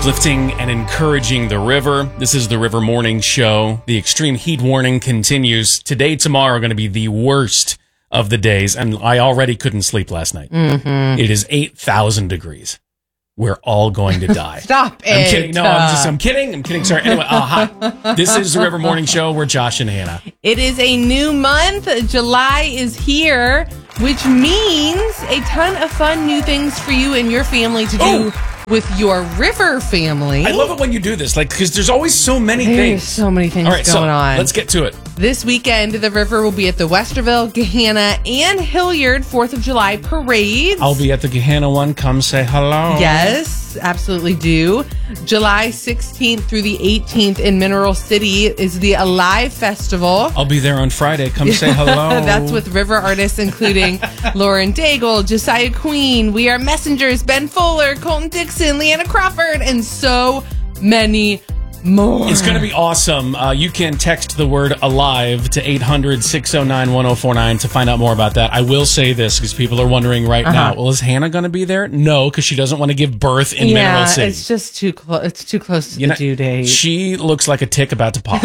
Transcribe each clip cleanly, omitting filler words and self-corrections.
uplifting and encouraging the river. This is the River Morning Show. The extreme heat warning continues. Today, tomorrow are going to be the worst of the days, and I already couldn't sleep last night. Mm-hmm. It is 8,000 degrees. We're all going to die. Stop it. I'm kidding. No, I'm kidding. Sorry. Anyway, hi. This is the River Morning Show. We're Josh and Hannah. It is a new month. July is here, which means a ton of fun new things for you and your family to do with your river family. I love it when you do this, because there's always so many things. There's so many things going on. Let's get to it. This weekend, the river will be at the Westerville, Gahanna, and Hilliard 4th of July parades. I'll be at the Gahanna one. Come say hello. Yes, absolutely do. July 16th through the 18th in Mineral City is the Alive Festival. I'll be there on Friday. Come say hello. That's with river artists including Lauren Daigle, Josiah Queen, We Are Messengers, Ben Fuller, Colton Dixon, Leanna Crawford, and so many more. It's going to be awesome. You can text the word ALIVE to 800-609-1049 to find out more about that. I will say this because people are wondering right now, well, is Hannah going to be there? No, because she doesn't want to give birth in Mineral City. It's just too close. It's too close to the due date. She looks like a tick about to pop.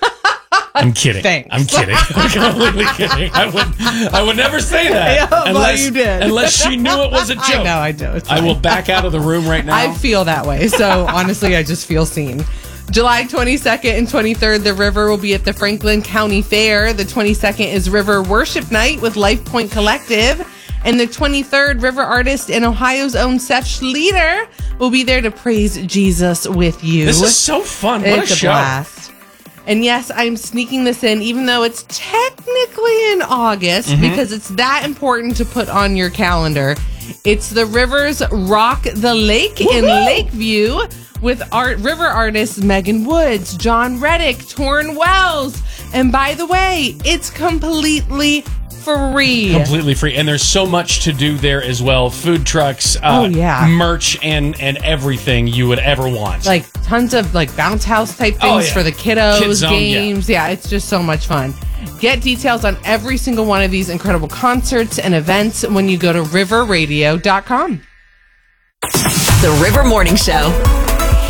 I'm kidding. Thanks. I'm kidding. I'm completely kidding. I would never say that unless you did. Unless she knew it was a joke. I know, I do. I will back out of the room right now. I feel that way. So honestly, I just feel seen. July 22nd and 23rd, the river will be at the Franklin County Fair. The 22nd is River Worship Night with Life Point Collective. And the 23rd, river artist and Ohio's own Seth Schleter will be there to praise Jesus with you. This is so fun. What it's a show. Blast. And yes, I'm sneaking this in, even though it's technically in August, because it's that important to put on your calendar. It's the Rivers Rock the Lake in Lakeview with river artists Megan Woods, John Reddick, Torrin Wells. And by the way, it's completely free. Completely free. And there's so much to do there as well. Food trucks, merch, and everything you would ever want. Like tons of bounce house type things for the kiddos, Kids zone, games. Yeah, it's just so much fun. Get details on every single one of these incredible concerts and events when you go to riverradio.com. The River Morning Show.